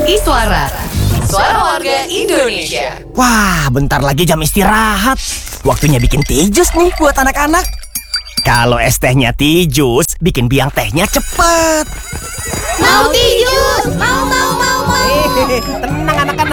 Iswara, suara warga Indonesia. Wah, bentar lagi jam istirahat. Waktunya bikin tea jus nih buat anak-anak. Kalau es tehnya tea jus, bikin biang tehnya cepet. Mau tea jus, mau. Tenang